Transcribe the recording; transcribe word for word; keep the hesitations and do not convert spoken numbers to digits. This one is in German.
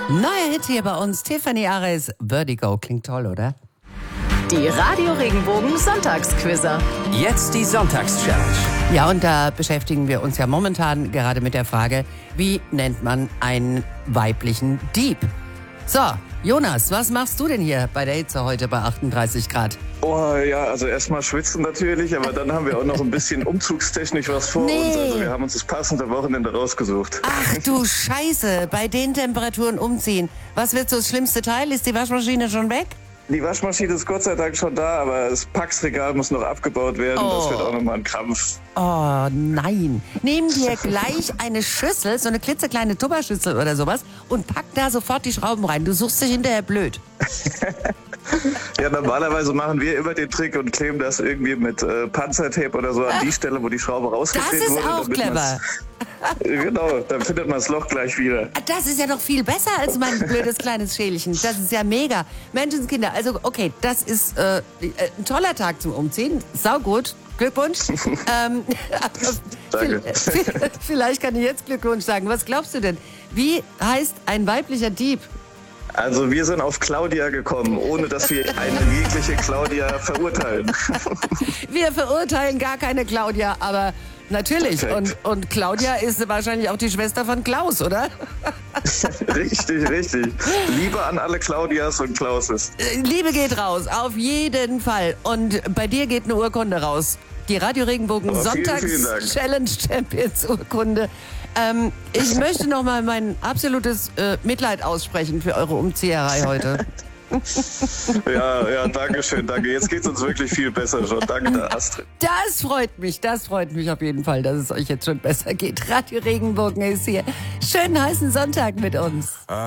Neuer Hit hier bei uns, Tiffany Ares, Vertigo. Klingt toll, oder? Die Radio Regenbogen Sonntagsquizzer. Jetzt die Sonntagschallenge. Ja, und da beschäftigen wir uns ja momentan gerade mit der Frage, wie nennt man einen weiblichen Dieb? So, Jonas, was machst du denn hier bei der Hitze heute bei achtunddreißig Grad? Oh ja, also erstmal schwitzen natürlich, aber dann haben wir auch noch ein bisschen umzugstechnisch was vor Nee. uns. Also wir haben uns das passende Wochenende rausgesucht. Ach du Scheiße, bei den Temperaturen umziehen. Was wird so das schlimmste Teil? Ist die Waschmaschine schon weg? Die Waschmaschine ist Gott sei Dank schon da, aber das Packsregal muss noch abgebaut werden. Oh. Das wird auch nochmal ein Krampf. Oh nein. Nehmen wir gleich eine Schüssel, so eine klitzekleine Tupperschüssel oder sowas und pack da sofort die Schrauben rein. Du suchst dich hinterher blöd. Ja, normalerweise machen wir immer den Trick und kleben das irgendwie mit äh, Panzertape oder so an die Stelle, wo die Schraube Das rausgedreht ist wurde. auch damit clever. man's- Genau, dann findet man das Loch gleich wieder. Das ist ja doch viel besser als mein blödes kleines Schälchen. Das ist ja mega. Menschenskinder, also okay, das ist äh, ein toller Tag zum Umziehen. Saugut. Glückwunsch. ähm, Danke. Vielleicht kann ich jetzt Glückwunsch sagen. Was glaubst du denn? Wie heißt ein weiblicher Dieb? Also wir sind auf Claudia gekommen, ohne dass wir eine jegliche Claudia verurteilen. Wir verurteilen gar keine Claudia, aber natürlich. Und, Perfekt. und Claudia ist wahrscheinlich auch die Schwester von Klaus, oder? Richtig, richtig. Liebe an alle Claudias und Klauses. Äh, Liebe geht raus, auf jeden Fall. Und bei dir geht eine Urkunde raus. Die Radio Regenbogen Oh, vielen, vielen Dank. Sonntags-Challenge Champions Urkunde. Ähm, ich möchte noch mal mein absolutes äh, Mitleid aussprechen für eure Umzieherei heute. Ja, ja, danke schön, danke. Jetzt geht's uns wirklich viel besser schon. Danke, der Astrid. Das freut mich, das freut mich auf jeden Fall, dass es euch jetzt schon besser geht. Radio Regenbogen ist hier. Schönen heißen Sonntag mit uns.